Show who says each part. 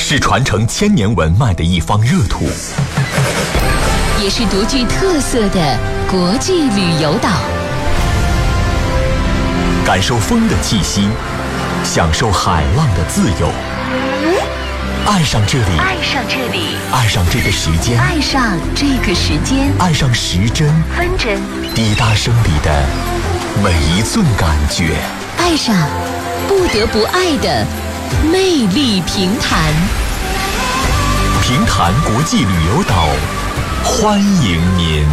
Speaker 1: 是传承千年文脉的一方热土，
Speaker 2: 也是独具特色的国际旅游岛。
Speaker 1: 感受风的气息，享受海浪的自由。爱上这里，
Speaker 2: 爱上这里，
Speaker 1: 爱上这个时间，
Speaker 2: 爱上这个时间，
Speaker 1: 爱上时针
Speaker 2: 分针
Speaker 1: 滴答声里的每一寸感觉，
Speaker 2: 爱上不得不爱的魅力平潭。
Speaker 1: 平潭国际旅游岛，欢迎您。